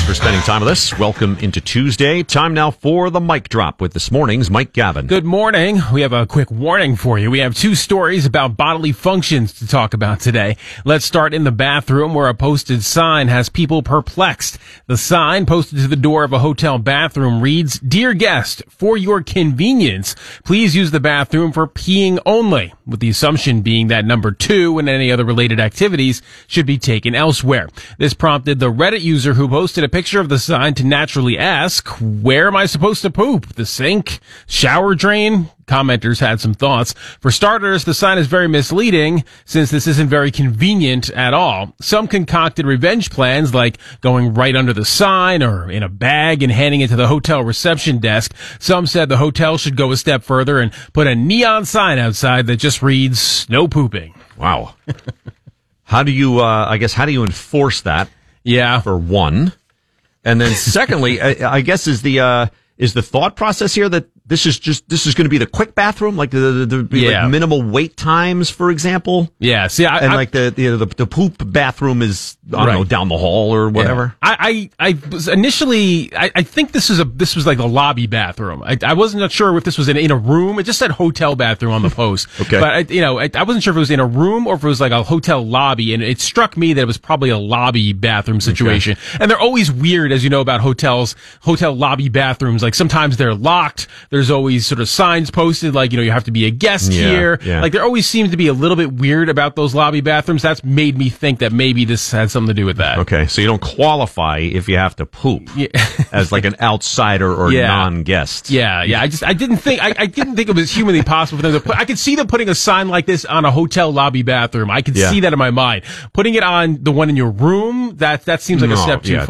Thanks for spending time with us. Welcome into Tuesday. Time now for the Mic Drop with this morning's Mike Gavin. Good morning. We have a quick warning for you. We have two stories about bodily functions to talk about today. Let's start in the bathroom, where a posted sign has people perplexed. The sign posted to the door of a hotel bathroom reads, "Dear guest, for your convenience, please use the bathroom for peeing only," with the assumption being that number 2 and any other related activities should be taken elsewhere. This prompted the Reddit user who posted a picture of the sign to naturally ask, "Where am I supposed to poop? The sink? Shower drain?" Commenters had some thoughts. For starters, the sign is very misleading since this isn't very convenient at all. Some concocted revenge plans like going right under the sign or in a bag and handing it to the hotel reception desk. Some said the hotel should go a step further and put a neon sign outside that just reads, "No pooping." Wow. How do you enforce that? Yeah. For one. And then secondly, I guess is the thought process here that this is going to be the quick bathroom, like like minimal wait times, for example. Yeah. See, the poop bathroom is down the hall or whatever. Yeah. I was initially I think this was like a lobby bathroom. I wasn't sure if this was in a room. It just said hotel bathroom on the post. Okay. But I wasn't sure if it was in a room or if it was like a hotel lobby, and it struck me that it was probably a lobby bathroom situation. Okay. And they're always weird, as you know, about hotel lobby bathrooms. Like sometimes they're locked. There's always sort of signs posted like, you have to be a guest here. Yeah. Like there always seems to be a little bit weird about those lobby bathrooms. That's made me think that maybe this had something to do with that. Okay, so you don't qualify if you have to poop as like an outsider or non-guest. Yeah. I didn't think it was humanly possible for them to put. I could see them putting a sign like this on a hotel lobby bathroom. I could see that in my mind. Putting it on the one in your room, that seems like a step too far.